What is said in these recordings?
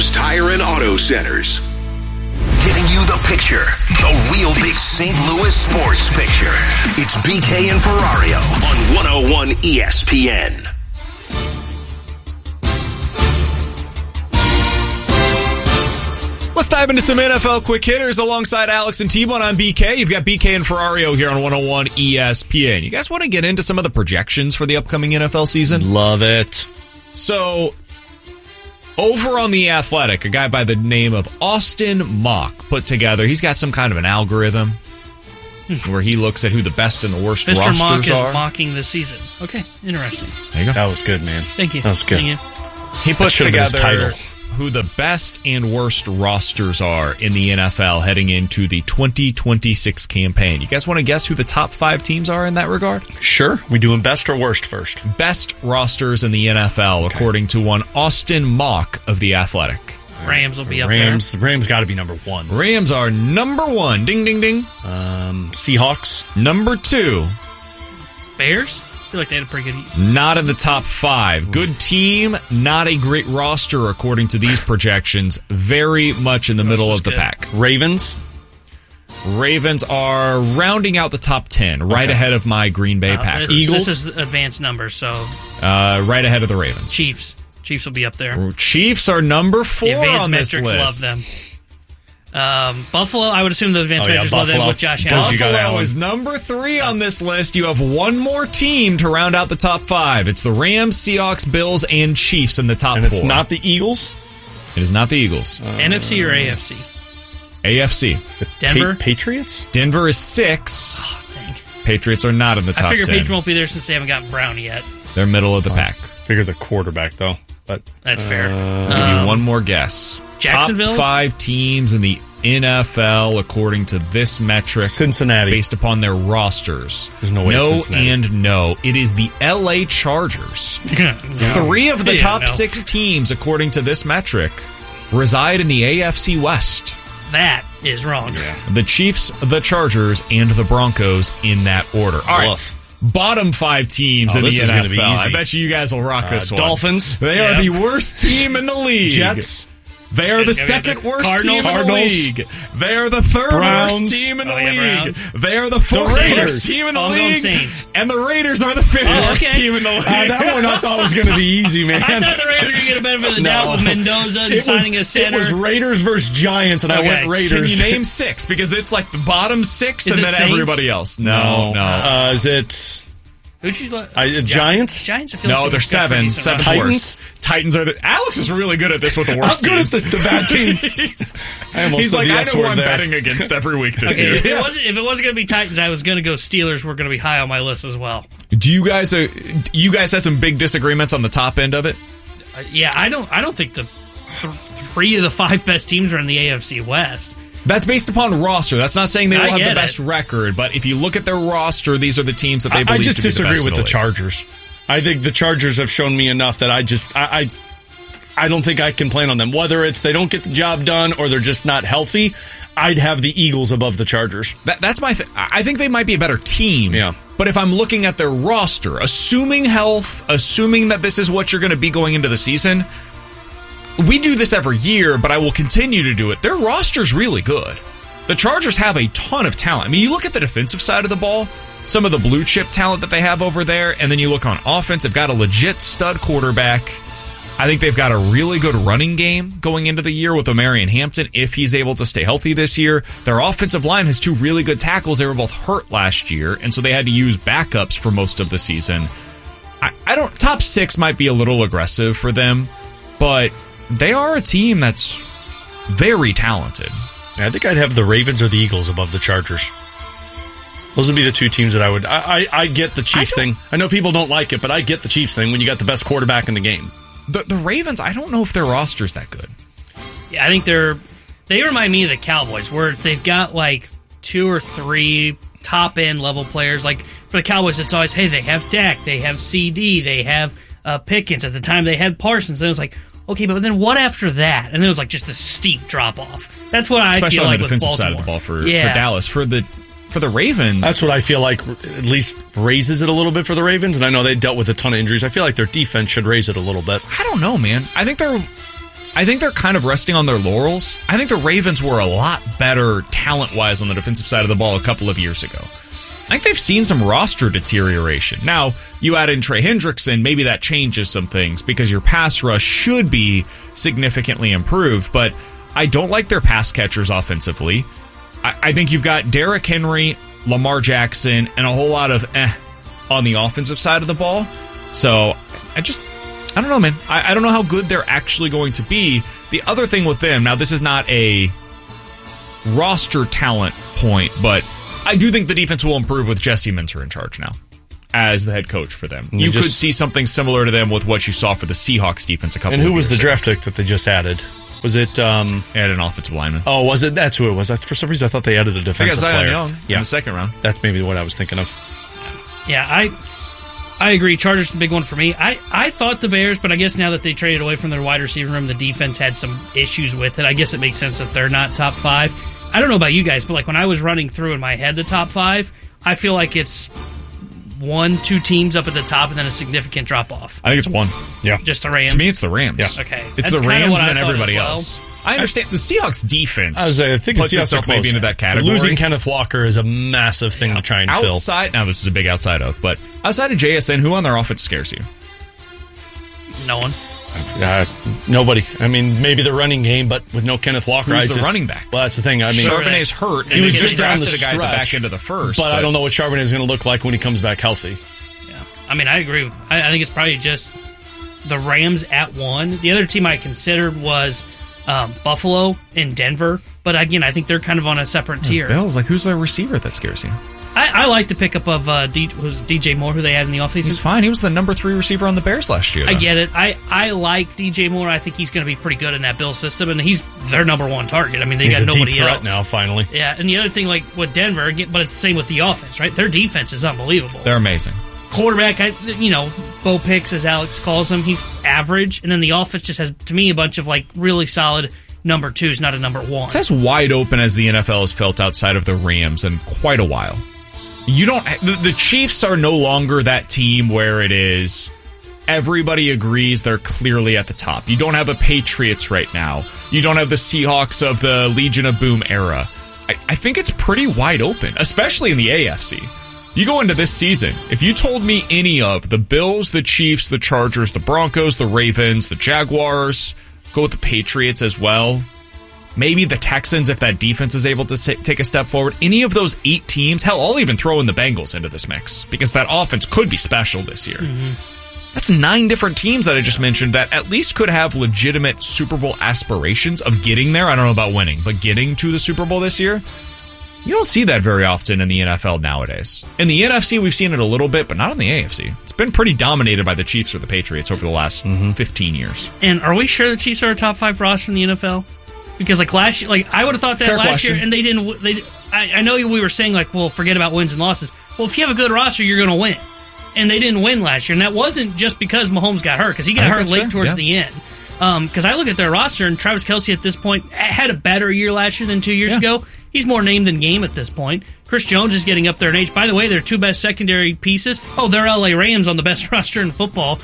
Rams Tire and Auto Centers. Giving you the picture, the real big St. Louis sports picture. It's BK and Ferrario on 101 ESPN. Let's dive into some NFL quick hitters alongside Alex and T-Bone on BK. You've got BK and Ferrario here on 101 ESPN. You guys want to get into some of the projections for the upcoming NFL season? Love it. So, over on The Athletic, a guy by the name of Austin Mock put together, he's got some kind of an algorithm where he looks at who the best and the worst Mr. rosters Mock is are. mocking the season. Okay, interesting. There you go. That was good, man. Thank you. That was good. Thank you. He puts That should have been his together title. who the best and worst rosters are in the NFL heading into the 2026 campaign. You guys want to guess who the top 5 teams are in that regard? Sure. We doing best or worst first? Best rosters in the NFL, according to one Austin Mock of The Athletic. Rams will be up The Rams got to be number 1. Rams are number 1. Ding, ding, ding. Seahawks. Number 2. there. Bears? I feel like they had a pretty good... Not in the top 5. Good team, not a great roster according to these projections. Very much in the middle of the good. pack. Ravens. Ravens are rounding out the top 10, right ahead of my Green Bay Packers. Eagles? This is advanced numbers, so Right ahead of the Ravens. Chiefs will be up there. Chiefs are number 4 The advanced on this metrics list. love them. Buffalo, I would assume the advanced metrics love them Buffalo. with Josh Because Allen. you got Buffalo Allen. is number 3 on this list. You have one more team to round out the top 5. It's the Rams, Seahawks, Bills, and Chiefs in the top 4. And it's not the Eagles? It is not the Eagles. NFC or AFC? AFC. Is it Denver? Patriots? Denver is 6. Oh, dang. Patriots are not in the top I figure 10. Patriots won't be there since they haven't gotten Brown yet. They're middle of the pack. Figure the quarterback, though. But That's fair. I'll give you one more guess. Jacksonville? Top 5 teams in the NFL according to this metric. Cincinnati. Based upon their rosters. There's no way it's Cincinnati. And no. It is the LA Chargers. 3 of the Yeah, top no. 6 teams, according to this metric, reside in the AFC West. That is wrong. The Chiefs, the Chargers, and the Broncos in that order. All right. Woof. Bottom 5 teams in the this is NFL. gonna be easy. I bet you guys will rock this one. Dolphins. They are the worst team in the league. Jets. They are the Jets gonna be second the worst Cardinals. team in the league. They are the third Browns. worst team in the league. Browns. They are the fourth Raiders. worst team in the I'm going league. Saints. And the Raiders are the fifth worst okay. team in the league. That one I thought was going to be easy, man. I thought the Raiders were going to get a benefit of the doubt with Mendoza and signing a center. It was Raiders versus Giants, and I Okay. went Can Raiders. you name 6? Because it's like the bottom 6 Is and it then Saints? everybody else. No. Is it Who'd you like? Giants? Giants? I feel No, like they're they've got pretty 7. decent 7th roster. worst. Titans are the... Alex is really good at this with the worst I'm good at teams. the bad teams. I almost He's said like, the I S know who word I'm there. betting against every week this Okay, year. if it wasn't going to be Titans, I was going to go Steelers. Were going to be high on my list as well. Do you guys had some big disagreements on the top end of it? Yeah, I don't think the 3 of the 5 best teams are in the AFC West. That's based upon roster. That's not saying they will I have the get best it. record, but if you look at their roster, these are the teams that they I believe just to be disagree the best with in the league. Chargers. I think the Chargers have shown me enough that I don't think I can plan on them. Whether it's they don't get the job done or they're just not healthy, I'd have the Eagles above the Chargers. That's my I think they might be a better team. Yeah. But if I'm looking at their roster, assuming health, assuming that this is what you're going to be going into the season, we do this every year, but I will continue to do it. Their roster's really good. The Chargers have a ton of talent. I mean, you look at the defensive side of the ball, some of the blue chip talent that they have over there, and then you look on offense, they've got a legit stud quarterback. I think they've got a really good running game going into the year with Omarion Hampton if he's able to stay healthy this year. Their offensive line has 2 really good tackles. They were both hurt last year, and so they had to use backups for most of the season. I don't. Top 6 might be a little aggressive for them, but they are a team that's very talented. I think I'd have the Ravens or the Eagles above the Chargers. Those would be the 2 teams that I would. I get the Chiefs thing. I know people don't like it, but I get the Chiefs thing when you got the best quarterback in the game. The Ravens, I don't know if their roster's that good. Yeah, I think they remind me of the Cowboys, where they've got like 2 or 3 top end level players. Like for the Cowboys, it's always, hey, they have Dak, they have CD, they have Pickens. At the time, they had Parsons. Then it was like, okay, but then what after that? And then it was like just a steep drop off. That's what I Especially feel on like the with defensive Baltimore. side of the ball for Dallas. For the Ravens, That's what I feel like at least raises it a little bit for the Ravens. And I know they dealt with a ton of injuries. I feel like their defense should raise it a little bit. I don't know, man. I think I think they're kind of resting on their laurels. I think the Ravens were a lot better talent-wise on the defensive side of the ball a couple of years ago. I think they've seen some roster deterioration. Now, you add in Trey Hendrickson, maybe that changes some things because your pass rush should be significantly improved, but I don't like their pass catchers offensively. I think you've got Derrick Henry, Lamar Jackson, and a whole lot of on the offensive side of the ball. So, I don't know, man. I don't know how good they're actually going to be. The other thing with them, now this is not a roster talent point, but I do think the defense will improve with Jesse Minter in charge now as the head coach for them. You could see something similar to them with what you saw for the Seahawks defense a couple of years ago. And who was the draft pick that they just added? Was it... added an offensive lineman. Oh, was it? That's who it was. For some reason, I thought they added a defensive player. Zion Young in the second round. That's maybe what I was thinking of. Yeah, I agree. Chargers the big one for me. I thought the Bears, but I guess now that they traded away from their wide receiver room, the defense had some issues with it. I guess it makes sense that they're not top 5. I don't know about you guys, but like when I was running through in my head the top 5, I feel like it's 1-2 teams up at the top and then a significant drop off. I think it's 1. Yeah. Just the Rams? To me, it's the Rams. Yeah. Okay. It's the Rams and then everybody else. I understand the Seahawks defense. I think puts the Seahawks itself are maybe into that category. Losing Kenneth Walker is a massive thing to try and fill. Now this is a big outside of, but outside of JSN, who on their offense scares you? No one. Nobody. I mean, maybe the running game, but with no Kenneth Walker. Who's the running back? Well, that's the thing. I mean, Charbonnet's hurt. And he was just down the drafted a guy at the stretch, back end of the first. But I don't know what Charbonnet is going to look like when he comes back healthy. Yeah. I mean, I agree. I think it's probably just the Rams at 1. The other team I considered was Buffalo and Denver. But again, I think they're kind of on a separate tier. Bills, like who's the receiver that scares you? I like the pickup of DJ Moore, who they had in the offseason. He's fine. He was the number 3 receiver on the Bears last year, though. I get it. I like DJ Moore. I think he's going to be pretty good in that Bills system, and he's their number 1 target. I mean, they got nobody else. He's a deep threat now, finally. Yeah, and the other thing, like with Denver, but it's the same with the offense, right? Their defense is unbelievable. They're amazing. Quarterback, Bo Picks, as Alex calls him, he's average, and then the offense just has, to me, a bunch of like really solid number 2s, not a number 1. It's as wide open as the NFL has felt outside of the Rams in quite a while. The Chiefs are no longer that team where it is everybody agrees they're clearly at the top. You don't have the Patriots right now. You don't have the Seahawks of the Legion of Boom era. I think it's pretty wide open, especially in the AFC. You go into this season, if you told me any of the Bills, the Chiefs, the Chargers, the Broncos, the Ravens, the Jaguars, go with the Patriots as well, maybe the Texans, if that defense is able to take a step forward. Any of those 8 teams, hell, I'll even throw in the Bengals into this mix because that offense could be special this year. Mm-hmm. That's 9 different teams that I just mentioned that at least could have legitimate Super Bowl aspirations of getting there. I don't know about winning, but getting to the Super Bowl this year. You don't see that very often in the NFL nowadays. In the NFC, we've seen it a little bit, but not in the AFC. It's been pretty dominated by the Chiefs or the Patriots over the last 15 years. And are we sure the Chiefs are a top 5 roster in the NFL? Because like last year, like I would have thought that Fair last question. year, and they didn't. I know we were saying like, well, forget about wins and losses. Well, if you have a good roster, you're going to win, and they didn't win last year, and that wasn't just because Mahomes got hurt, because he got hurt late towards the end. Because I look at their roster, and Travis Kelce at this point had a better year last year than 2 years ago. He's more name than game at this point. Chris Jones is getting up there in age. By the way, their 2 best secondary pieces. Oh, they're LA Rams on the best roster in football.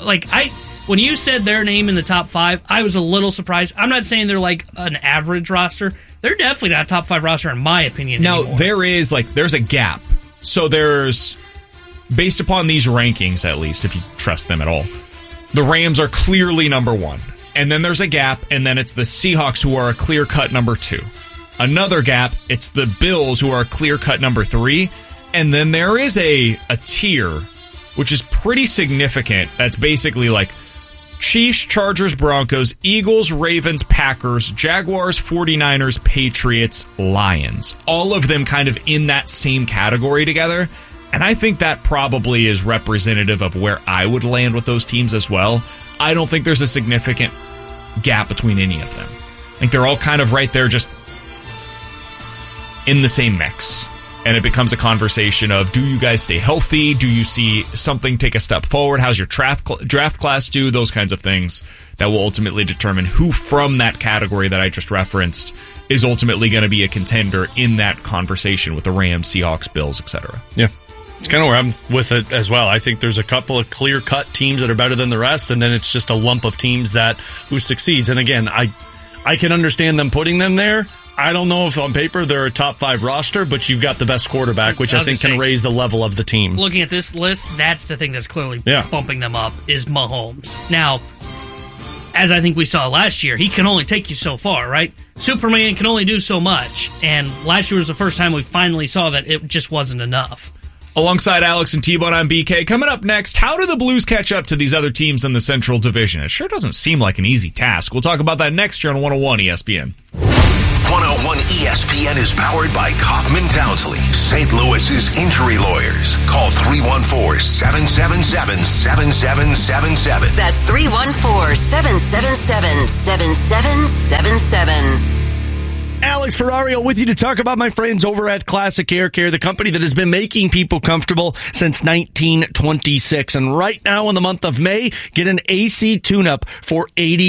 When you said their name in the top 5, I was a little surprised. I'm not saying they're like an average roster. They're definitely not a top 5 roster in my opinion. Now, anymore. there's a gap. So there's, based upon these rankings at least, if you trust them at all, the Rams are clearly number 1. And then there's a gap, and then it's the Seahawks who are a clear-cut number 2. Another gap, it's the Bills who are a clear-cut number 3. And then there is a tier, which is pretty significant. That's basically like Chiefs, Chargers, Broncos, Eagles, Ravens, Packers, Jaguars, 49ers, Patriots, Lions. All of them kind of in that same category together. And I think that probably is representative of where I would land with those teams as well. I don't think there's a significant gap between any of them. I think they're all kind of right there, just in the same mix. And it becomes a conversation of, do you guys stay healthy? Do you see something take a step forward? How's your draft class do? Those kinds of things that will ultimately determine who from that category that I just referenced is ultimately going to be a contender in that conversation with the Rams, Seahawks, Bills, etc. Yeah. It's kind of where I'm with it as well. I think there's a couple of clear-cut teams that are better than the rest, and then it's just a lump of teams who succeeds. And again, I can understand them putting them there. I don't know if on paper they're a top 5 roster, but you've got the best quarterback, which I think can raise the level of the team. Looking at this list, that's the thing that's clearly bumping them up is Mahomes. Now, as I think we saw last year, he can only take you so far, right? Superman can only do so much, and last year was the first time we finally saw that it just wasn't enough. Alongside Alex and T-Bone, I'm BK. Coming up next, how do the Blues catch up to these other teams in the Central Division? It sure doesn't seem like an easy task. We'll talk about that next year on 101 ESPN. 101 ESPN is powered by Kaufman Townsley, St. Louis's injury lawyers. Call 314-777-7777. That's 314-777-7777. Alex Ferrario with you to talk about my friends over at Classic Air Care, the company that has been making people comfortable since 1926. And right now in the month of May, get an AC tune-up for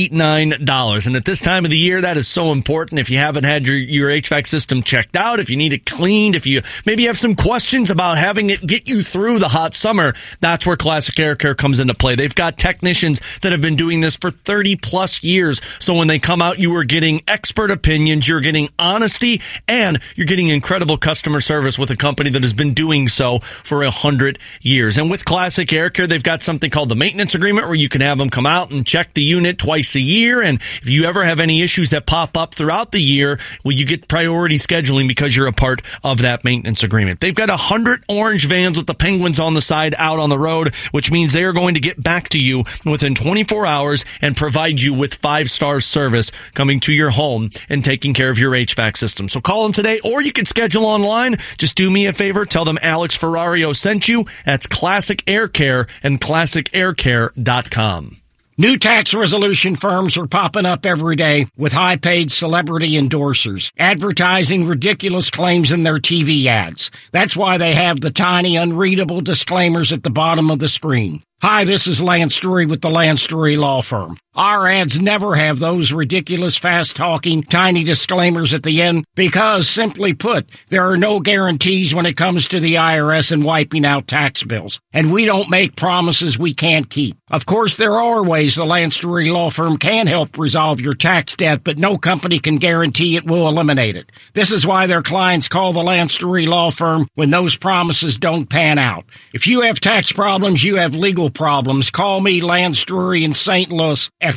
$89. And at this time of the year, that is so important. If you haven't had your HVAC system checked out, if you need it cleaned, if you maybe have some questions about having it get you through the hot summer, that's where Classic Air Care comes into play. They've got technicians that have been doing this for 30 plus years. So when they come out, you are getting expert opinions, you're getting honesty, and you're getting incredible customer service with a company that has been doing so for 100 years. And with Classic Air Care, they've got something called the maintenance agreement where you can have them come out and check the unit twice a year. And if you ever have any issues that pop up throughout the year, well, you get priority scheduling because you're a part of that maintenance agreement. They've got 100 orange vans with the Penguins on the side out on the road, which means they are going to get back to you within 24 hours and provide you with 5-star service coming to your home and taking care of your HVAC system. So call them today, or you can schedule online. Just do me a favor. Tell them Alex Ferrario sent you. That's Classic Air Care and ClassicAirCare.com. New tax resolution firms are popping up every day with high-paid celebrity endorsers, advertising ridiculous claims in their TV ads. That's why they have the tiny, unreadable disclaimers at the bottom of the screen. Hi, this is Lance Drury with the Lance Drury Law Firm. Our ads never have those ridiculous, fast-talking, tiny disclaimers at the end because, simply put, there are no guarantees when it comes to the IRS and wiping out tax bills. And we don't make promises we can't keep. Of course, there are ways the Lance Drury Law Firm can help resolve your tax debt, but no company can guarantee it will eliminate it. This is why their clients call the Lance Drury Law Firm when those promises don't pan out. If you have tax problems, you have legal problems, call me, Lance Drury in St. Louis, at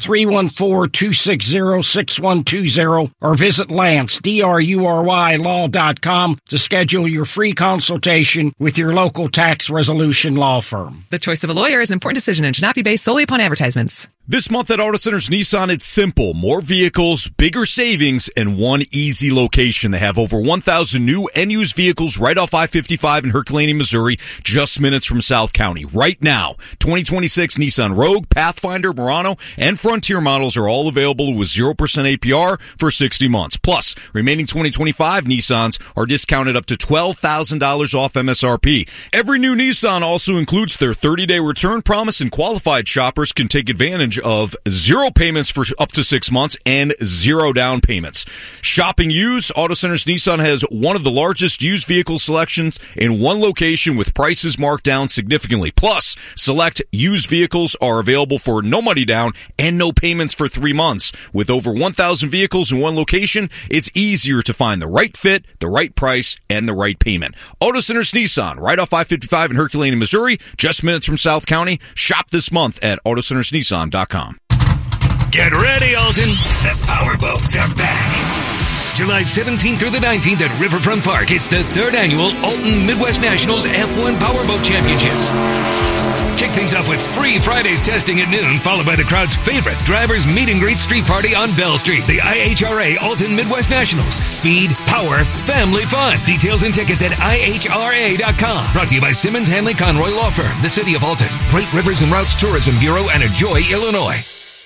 314-260-6120 or visit Lance, DRURY law.com to schedule your free consultation with your local tax resolution law firm. The choice of a lawyer is an important decision and should not be based solely upon advertisements. This month at Auto Centers Nissan, it's simple. More vehicles, bigger savings, and one easy location. They have over 1,000 new and used vehicles right off I-55 in Herculaneum, Missouri, just minutes from South County. Right now, 2026 Nissan Rogue, Pathfinder, Murano, and Frontier models are all available with 0% APR for 60 months. Plus, remaining 2025 Nissans are discounted up to $12,000 off MSRP. Every new Nissan also includes their 30-day return promise, and qualified shoppers can take advantage of 0 payments for up to 6 months and 0 down payments. Shopping used, Auto Centers Nissan has one of the largest used vehicle selections in one location with prices marked down significantly. Plus, select used vehicles are available for no money down and no payments for 3 months. With over 1,000 vehicles in one location, it's easier to find the right fit, the right price, and the right payment. Auto Centers Nissan, right off I-55 in Herculaneum, Missouri, just minutes from South County. Shop this month at AutoCentersNissan.com. Get ready, Alton. The Powerboats are back. July 17th through the 19th at Riverfront Park. It's the 3rd annual Alton Midwest Nationals AMP1 Powerboat Championships. Kick things off with free Fridays testing at noon, followed by the crowd's favorite drivers meet and greet street party on Bell Street. The IHRA Alton Midwest Nationals. Speed, power, family fun. Details and tickets at IHRA.com. Brought to you by Simmons Hanley Conroy Law Firm, the City of Alton, Great Rivers and Routes Tourism Bureau, and Enjoy, Illinois.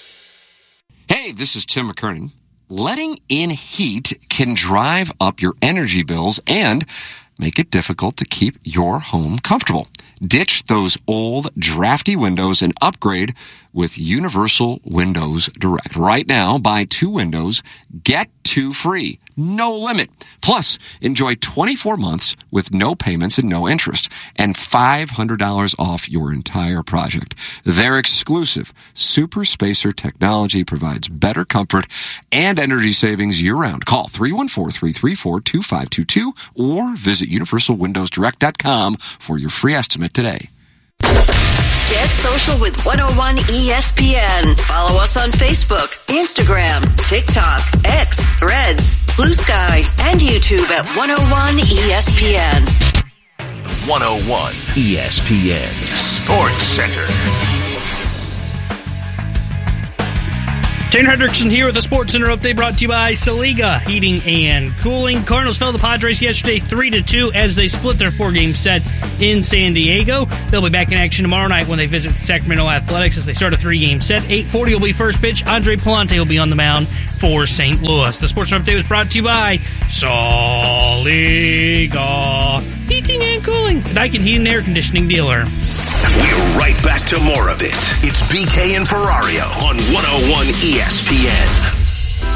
Hey, this is Tim McKernan. Letting in heat can drive up your energy bills and make it difficult to keep your home comfortable. Ditch those old, drafty windows and upgrade with Universal Windows Direct. Right now, buy 2 windows, get 2 free. No limit. Plus, enjoy 24 months with no payments and no interest, and $500 off your entire project. Their exclusive Super Spacer technology provides better comfort and energy savings year-round. Call 314-334-2522 or visit universalwindowsdirect.com for your free estimate today. Get social with 101 ESPN. Follow us on Facebook, Instagram, TikTok, X, Threads, Blue Sky, and YouTube at 101 ESPN. 101 ESPN Sports Center. Shane Hendrickson here with the Sports Center update brought to you by Saliga Heating and Cooling. Cardinals fell to the Padres yesterday 3-2 as they split their 4-game set in San Diego. They'll be back in action tomorrow night when they visit Sacramento Athletics as they start a 3-game set. 8:40 will be first pitch. Andre Palante will be on the mound for St. Louis. The Sports Center update was brought to you by Saliga Heating and Cooling, the Daikin Heating and Air Conditioning dealer. We're right back to more of it. It's BK and Ferrario on 101 ESPN.